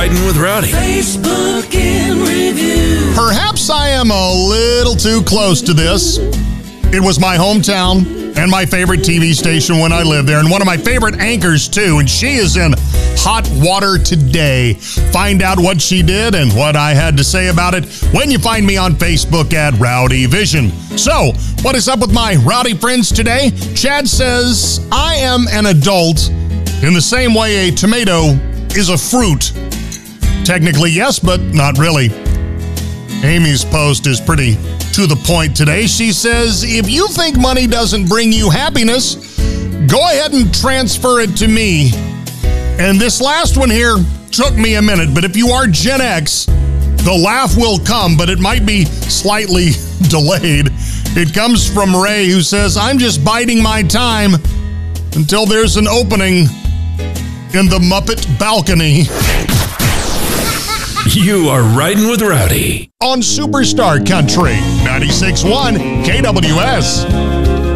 Riding with Rowdy. Facebook in review. Perhaps I am a little too close to this. It was my hometown and my favorite TV station when I lived there, and one of my favorite anchors, too, and she is in hot water today. Find out what she did and what I had to say about it when you find me on Facebook at Rowdy Vision. So, what is up with my rowdy friends today? Chad says, I am an adult in the same way a tomato is a fruit. Technically, yes, but not really. Amy's post is pretty to the point today. She says, if you think money doesn't bring you happiness, go ahead and transfer it to me. And this last one here took me a minute, but if you are Gen X, the laugh will come, but it might be slightly delayed. It comes from Ray, who says, I'm just biding my time until there's an opening in the Muppet balcony. You are Riding with Rowdy On Superstar Country 96.1 KWS.